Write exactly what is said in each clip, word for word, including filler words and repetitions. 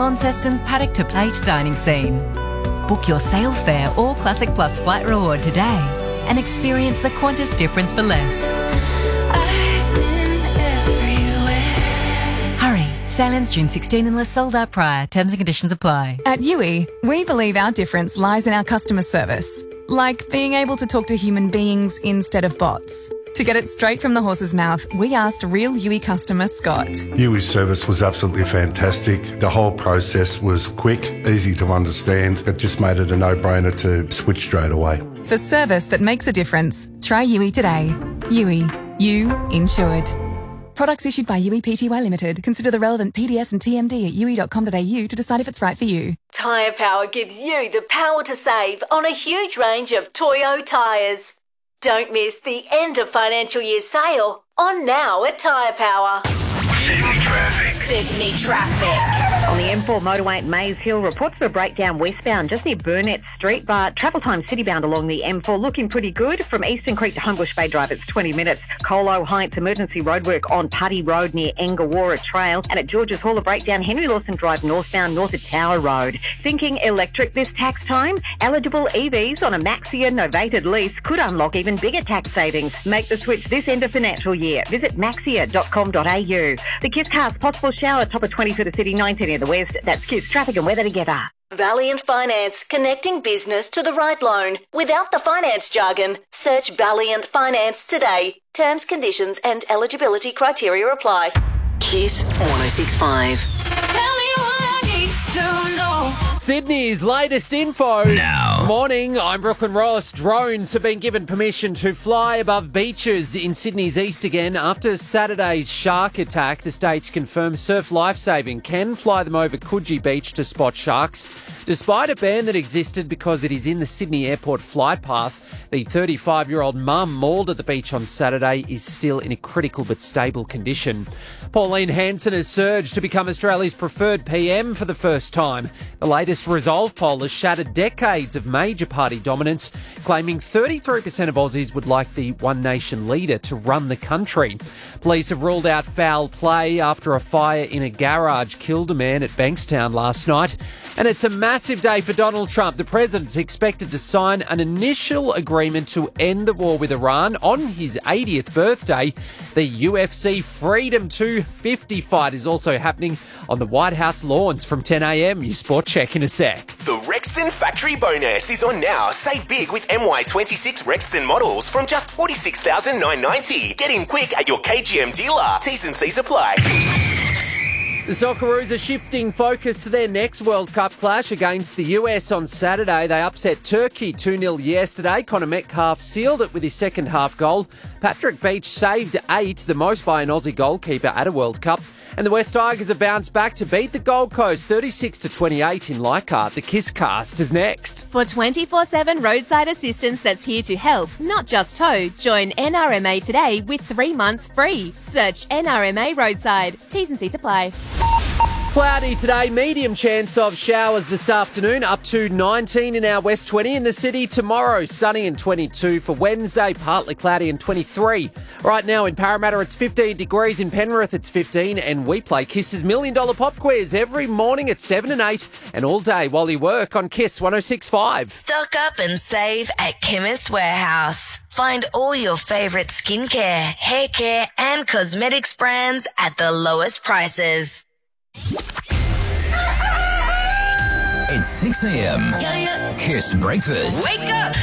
Launceston's paddock to plate dining scene. Book your sail fare or Classic Plus flight reward today and experience the Qantas difference for less. I've been everywhere. Hurry, sail ends June sixteenth unless sold out prior. Terms and conditions apply. At U I, we believe our difference lies in our customer service, like being able to talk to human beings instead of bots. To get it straight from the horse's mouth, we asked real U I customer Scott. U I's service was absolutely fantastic. The whole process was quick, easy to understand. It just made it a no-brainer to switch straight away. For service that makes a difference, try U I today. U I, you insured. Products issued by U I Pty Limited. Consider the relevant P D S and T M D at u i dot com dot a u to decide if it's right for you. Tyre Power gives you the power to save on a huge range of Toyo tyres. Don't miss the end of financial year sale on now at Tyre Power. Sydney traffic. Sydney traffic. On the M four motorway at Mays Hill, reports of a breakdown westbound just near Burnett Street, but travel time citybound along the M four looking pretty good. From Eastern Creek to Homebush Bay Drive, it's twenty minutes. Colo Heights, emergency roadwork on Putty Road near Engawara Trail. And at George's Hall, a breakdown Henry Lawson Drive northbound north of Tower Road. Thinking electric this tax time? Eligible E Vs on a Maxia novated lease could unlock even bigger tax savings. Make the switch this end of financial year. Visit maxia dot com dot a u. The Kiss Cast possible shower, top of twenty for the city, nineteen in the west. That's Kiss traffic and weather together. Valiant Finance, connecting business to the right loan. Without the finance jargon, search Valiant Finance today. Terms, conditions and eligibility criteria apply. Kiss one oh six point five. Tell me what I need to know. Sydney's latest info. Now. Morning, I'm Brooklyn Ross. Drones have been given permission to fly above beaches in Sydney's east again. After Saturday's shark attack, the state's confirmed Surf Lifesaving can fly them over Coogee Beach to spot sharks. Despite a ban that existed because it is in the Sydney Airport flight path, the thirty-five-year-old mum mauled at the beach on Saturday is still in a critical but stable condition. Pauline Hanson has surged to become Australia's preferred P M for the first time. The latest Resolve poll has shattered decades of major party dominance, claiming thirty-three percent of Aussies would like the One Nation leader to run the country. Police have ruled out foul play after a fire in a garage killed a man at Bankstown last night. And it's a massive day for Donald Trump. The president's expected to sign an initial agreement to end the war with Iran on his eightieth birthday. The U F C Freedom two fifty fight is also happening on the White House lawns from ten a m. Your sport check in a sec. The Rexton Factory Bonus is on now. Save big with M Y twenty-six Rexton models from just forty-six thousand nine hundred ninety dollars. Get in quick at your K G M dealer. T's and C's apply. The Socceroos are shifting focus to their next World Cup clash against the U S on Saturday. They upset Turkey two nil yesterday. Connor Metcalf sealed it with his second half goal. Patrick Beach saved eight, the most by an Aussie goalkeeper at a World Cup. And the West Tigers have bounced back to beat the Gold Coast thirty-six to twenty-eight in Leichhardt. The Kiss Cast is next. For twenty-four seven roadside assistance that's here to help, not just tow, join N R M A today with three months free. Search N R M A Roadside. T's and C's apply. Cloudy today, medium chance of showers this afternoon, up to nineteen in our West twenty in the city. Tomorrow, sunny and twenty-two. For Wednesday, partly cloudy and twenty-three. Right now in Parramatta, it's fifteen degrees. In Penrith, it's fifteen. And we play Kiss's Million Dollar Pop Quiz every morning at seven and eight and all day while you work on Kiss one oh six point five. Stock up and save at Chemist Warehouse. Find all your favourite skincare, hair care and cosmetics brands at the lowest prices. It's six a m. Yeah, yeah. Kiss Breakfast. Wake up.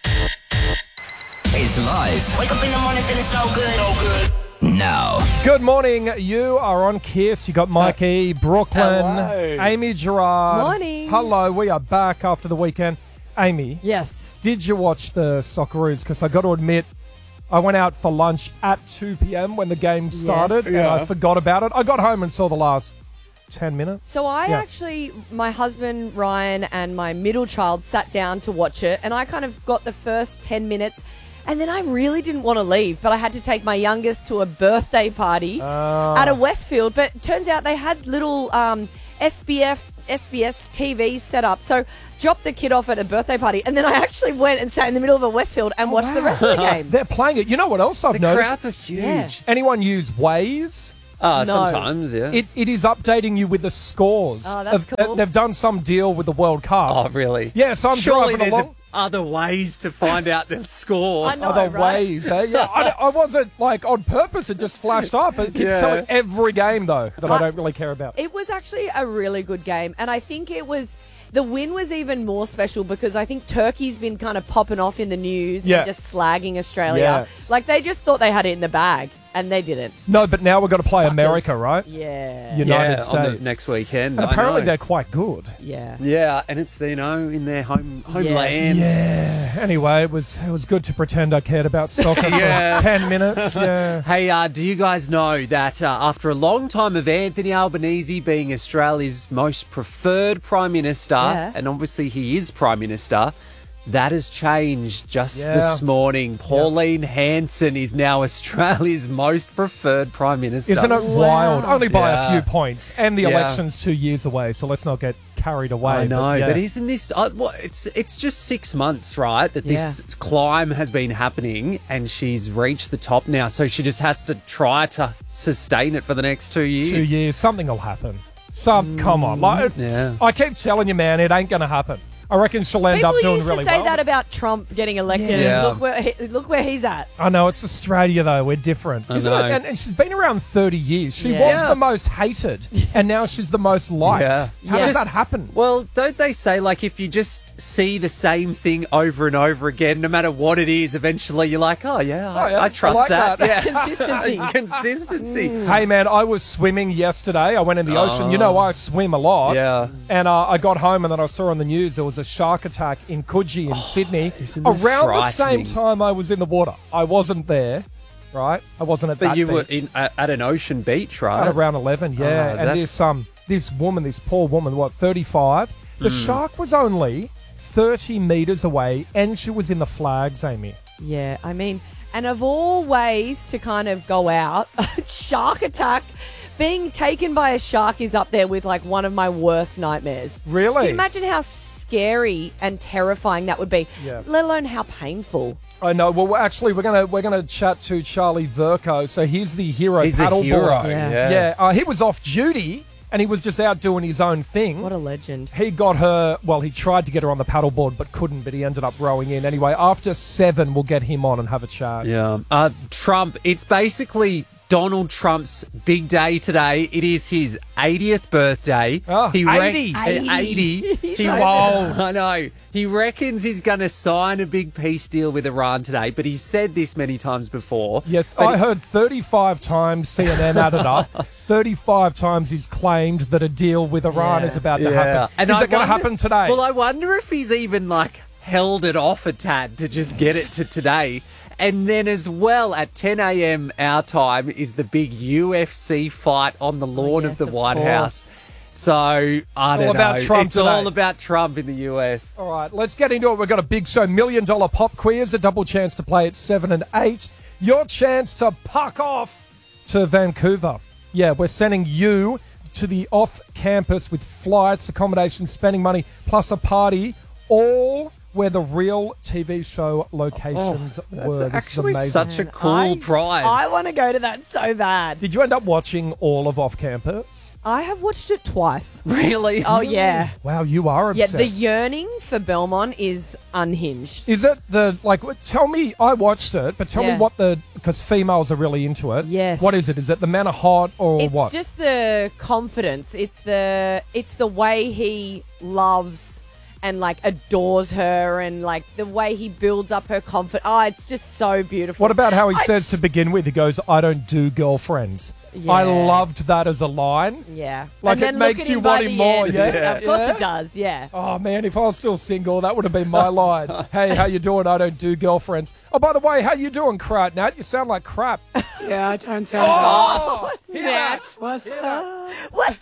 It's live. Wake up in the morning feeling so good. So good. Now. Good morning. You are on Kiss. You got Mikey, Brooklyn, Hello. Amy Gerard. Morning. Hello. We are back after the weekend. Amy. Yes. Did you watch the Socceroos? Because I got to admit, I went out for lunch at two p m when the game started, Yes. and Yeah. I forgot about it. I got home and saw the last ten minutes. So I Yeah. actually, my husband Ryan and my middle child sat down to watch it, and I kind of got the first ten minutes, and then I really didn't want to leave, but I had to take my youngest to a birthday party Ah. at a Westfield. But it turns out they had little um, S B F, S B S T Vs set up. So dropped the kid off at a birthday party, and then I actually went and sat in the middle of a Westfield and watched the rest of the game. They're playing it. You know what else I've The noticed? crowds are huge. Yeah. Anyone use Waze? Uh, No. Sometimes, yeah. It, it is updating you with the scores. Oh, that's of- cool. They've done some deal with the World Cup. oh, really? Yeah, so I'm Surely driving there's along. other ways to find out the score. I know. Other right? ways, eh? Yeah, I, I wasn't like on purpose. It just flashed up. It keeps Yeah. telling every game though that I, I- don't really care about. It was actually a really good game, and I think it was the win was even more special because I think Turkey's been kind of popping off in the news Yeah. and just slagging Australia. Yes. Like they just thought they had it in the bag, and they didn't. No, but now we've got to play Suckers. America, right? Yeah. United yeah, on States the next weekend. And I apparently know. they're quite good. Yeah. Yeah, and it's, you know, in their home homeland. Yeah. Anyway, it was it was good to pretend I cared about soccer Yeah. for ten minutes. Yeah. Hey, uh, do you guys know that uh, after a long time of Anthony Albanese being Australia's most preferred Prime Minister, Yeah. and obviously he is Prime Minister, that has changed just Yeah. this morning. Pauline Hanson is now Australia's most preferred Prime Minister. Isn't it wild? Only by Yeah. a few points, and the Yeah. election's two years away. So let's not get carried away. I know, but, yeah. but isn't this? Uh, what, it's it's just six months, right? That this climb has been happening, and she's reached the top now. So she just has to try to sustain it for the next two years. two years, something will happen. Some, come on, like, Yeah. I keep telling you, man, it ain't going to happen. I reckon she'll end People up doing used really to say well. that about Trump getting elected. Yeah. And look where he, look where he's at. I know, it's Australia, though. We're different. I Isn't know. it? And, and she's been around thirty years. She Yeah. was Yeah. the most hated, and now she's the most liked. Yeah. How Yeah. does that happen? Well, don't they say, like, if you just see the same thing over and over again, no matter what it is, eventually you're like, oh, yeah, I, Oh, yeah, I trust I like that. that. Yeah. Consistency. Consistency. Hey, man, I was swimming yesterday. I went in the ocean. You know, I swim a lot. Yeah. And uh, I got home, and then I saw on the news there was a shark attack in Coogee in Sydney isn't that around the same frightening? time I was in the water. I wasn't there, right? I wasn't at But that you were beach. in, at, at an ocean beach, right? At around eleven, yeah. Oh, and that's- this um this woman, this poor woman, what, thirty-five? The Hmm. shark was only thirty metres away, and she was in the flags, Amy. Yeah, I mean, and of all ways to kind of go out, shark attack, being taken by a shark is up there with like one of my worst nightmares. Really? Can you imagine how scary and terrifying that would be? Yeah. Let alone how painful. I know. Well, we're actually, we're gonna we're gonna chat to Charlie Verco. So he's the hero He's a paddleboarder. hero, Yeah. yeah. Yeah, uh, he was off duty and he was just out doing his own thing. What a legend. He got her, well, he tried to get her on the paddleboard but couldn't, but he ended up rowing in. Anyway, after seven, we'll get him on and have a chat. Yeah. Uh, Trump, it's basically Donald Trump's big day today. It is his eightieth birthday. Oh, he eighty. Uh, eighty. He's He- so old. I know. He reckons he's going to sign a big peace deal with Iran today, but he's said this many times before. Yes, But I heard thirty-five times C N N added up. thirty-five times he's claimed that a deal with Iran Yeah. is about to Yeah. happen. And is I it going to wonder- happen today? Well, I wonder if he's even like held it off a tad to just get it to today. And then as well at ten a.m. our time is the big U F C fight on the lawn yes, of the of White course. House. So, I All don't about know. Trump it's today. all about Trump in the U S. All right, let's get into it. We've got a big show, million dollar pop quiz, a double chance to play at seven and eight. Your chance to puck off to Vancouver. Yeah, we're sending you to the off campus with flights, accommodation, spending money, plus a party, all where the real T V show locations That's were. This actually is amazing. such a cool I, prize. I want to go to that so bad. Did you end up watching all of off campus? I have watched it twice. Really? Oh, yeah. Wow, you are Yeah, obsessed. the yearning for Belmont is unhinged. Is it the, like, what- tell me, I watched it, but tell Yeah. me what the, because females are really into it. Yes. What is it? Is it the men are hot or It's what? just the confidence. It's the it's the way he loves and like adores her, and like the way he builds up her confidence. Oh, it's just so beautiful. What about how he I says just- to begin with? He goes, "I don't do girlfriends." I Yeah. loved that as a line. Yeah, Like, And it then makes look at you him by want the him more, end. yeah? Of course Yeah? it does. Yeah. Oh man, if I was still single, that would have been my line. Hey, how you doing? I don't do girlfriends. Oh, by the way, how you doing, crap? Nat, you sound like crap. Yeah, I don't sound Oh, What's yeah. What's up? What's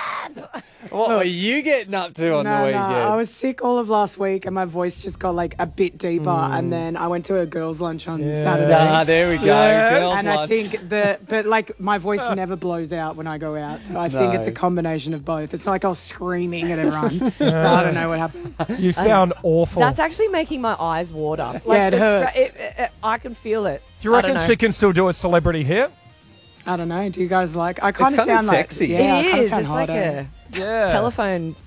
up? What were you getting up to on no, the no, weekend? I was sick all of last week, and my voice just got like a bit deeper. And then I went to a girls' lunch on Yeah. Saturday. Ah, there we go. Yes. Girls' and I lunch. think the but like my voice never blows out when I go out, so I think No. it's a combination of both. It's not like I was screaming at everyone. But I don't know what happened. You sound awful. That's actually making my eyes water. Like Yeah, it the scra- hurts. it- it- it- I can feel it. do you I don't reckon know. she can still do a celebrity hit? I don't know. Do you guys like? I kind It's of kinda sound sexy. like yeah, I It kinda is. sound It's like hotter. a Yeah. telephone